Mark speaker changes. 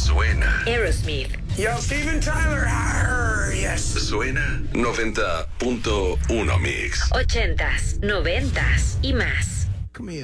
Speaker 1: Suena.
Speaker 2: Aerosmith.
Speaker 3: Yo, Steven Tyler. Arr, yes.
Speaker 1: Suena 90.1 Mix.
Speaker 2: 80s, 90s y más.
Speaker 3: Come here.